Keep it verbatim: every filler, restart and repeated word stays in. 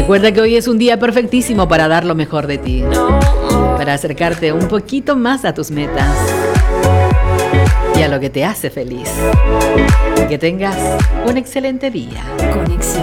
Recuerda que hoy es un día perfectísimo para dar lo mejor de ti, para acercarte un poquito más a tus metas y a lo que te hace feliz. Y que tengas un excelente día. Conexión.